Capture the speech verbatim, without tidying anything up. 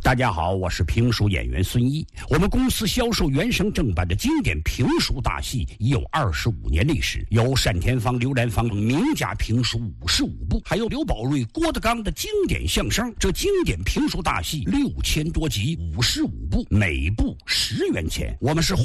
大家好，我是评书演员孙一。我们公司销售原声正版的经典评书大戏已有二十五年历史，有单田芳、刘兰芳名家评书五十五部，还有刘宝瑞、郭德纲的经典相声。这经典评书大戏六千多集，五十五部，每部十元钱。我们是